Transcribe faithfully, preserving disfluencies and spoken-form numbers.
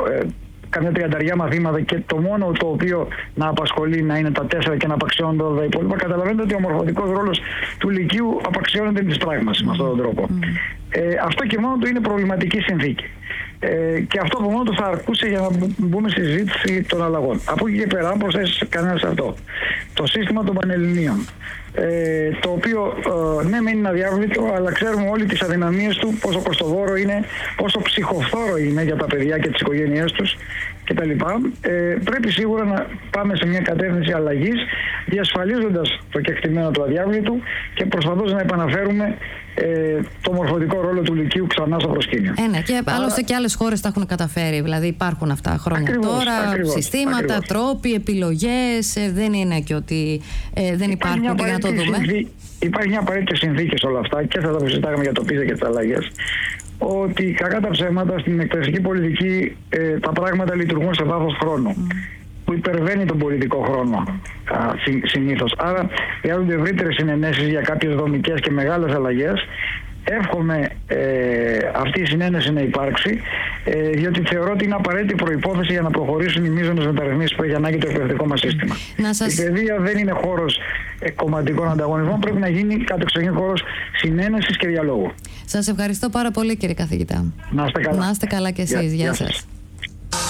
ε, καμιά τριανταριά μαθήματα και το μόνο το οποίο να απασχολεί να είναι τα τέσσερα και να απαξιώνονται όλα τα υπόλοιπα, καταλαβαίνετε ότι ο μορφωτικός ρόλος του Λυκείου απαξιώνεται με τις πράγματες, mm. με αυτόν τον τρόπο. Mm. Ε, αυτό και μόνο του είναι προβληματική συνθήκη. Ε, και αυτό από μόνο του θα αρκούσε για να μπούμε στη συζήτηση των αλλαγών. Από εκεί και πέρα, αν προσθέσει κανένα σε αυτό, το σύστημα των Πανελληνίων, ε, το οποίο ε, ναι μεν είναι αδιάβλητο, αλλά ξέρουμε όλοι τις αδυναμίες του, πόσο κοστοβόρο είναι, πόσο ψυχοφθόρο είναι για τα παιδιά και τις οικογένειές τους κτλ. Ε, πρέπει σίγουρα να πάμε σε μια κατεύθυνση αλλαγής, διασφαλίζοντας το κεκτημένο του αδιάβλητου και προσπαθώντας να επαναφέρουμε ε, το μορφωτικό ρόλο του Λυκείου ξανά στο προσκήνιο. Ε, ναι, και άλλωστε Άρα... και άλλες χώρες τα έχουν καταφέρει. Δηλαδή υπάρχουν αυτά χρόνια ακριβώς, τώρα, ακριβώς, συστήματα, ακριβώς. τρόποι, επιλογές. Ε, δεν είναι και ότι ε, δεν υπάρχουν και για να το δούμε. Συνθή... Υπάρχει μια απαραίτητη συνθήκη σε όλα αυτά και θα τα συζητάγαμε για το πίζα και τις αλλαγές. Ότι κακά τα ψέματα στην εκπαιδευτική πολιτική ε, τα πράγματα λειτουργούν σε βάθος χρόνου. Mm. Που υπερβαίνει τον πολιτικό χρόνο α, συ, συνήθως. Άρα χρειάζονται ευρύτερες συνενέσεις για κάποιες δομικές και μεγάλες αλλαγές. Εύχομαι ε, αυτή η συνένεση να υπάρξει, ε, διότι θεωρώ ότι είναι απαραίτητη προϋπόθεση για να προχωρήσουν οι μείζονες μεταρρυθμίσεις που έχει ανάγκη το εκπαιδευτικό μας σύστημα. Να σας... Η παιδεία δεν είναι χώρος ε, κομματικών ανταγωνισμών, πρέπει να γίνει κατεξοχήν χώρος συνένεσης και διαλόγου. Σας ευχαριστώ πάρα πολύ, κύριε καθηγητά. Να είστε καλά. Να είστε καλά κι εσείς. Γεια, Γεια, γεια σας. σας.